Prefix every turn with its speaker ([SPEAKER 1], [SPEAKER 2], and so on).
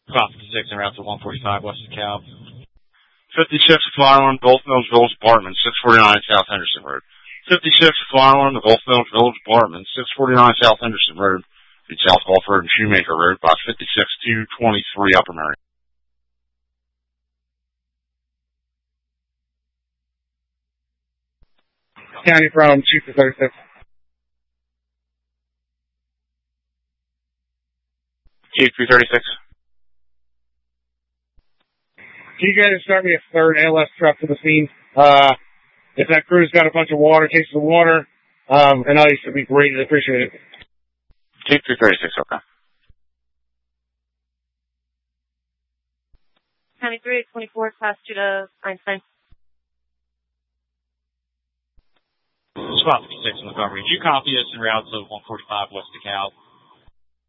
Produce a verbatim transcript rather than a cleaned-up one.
[SPEAKER 1] Spot fifty-six en route to one forty-five west of Cal.
[SPEAKER 2] fifty-six Fly on Gulf Mills Village Apartments, six forty-nine South Henderson Road. fifty-six Fly on the Gulf Mills Village Apartments, six forty-nine South Henderson Road. It's South Gulf Road and Shoemaker Road, box fifty-six two twenty-three Upper Marion.
[SPEAKER 3] County from Chief to thirty-six.
[SPEAKER 2] Chief three thirty-six.
[SPEAKER 3] Can you guys start me a third L S truck to the scene? Uh, if that crew's got a bunch of water, cases of water, um, and ice, it'd be greatly appreciated.
[SPEAKER 2] Chief three thirty-six, okay.
[SPEAKER 4] County three twenty-four, class two to Einstein.
[SPEAKER 1] Spot fifty-six in Montgomery. Did you copy us en route to one forty-five west of Cal?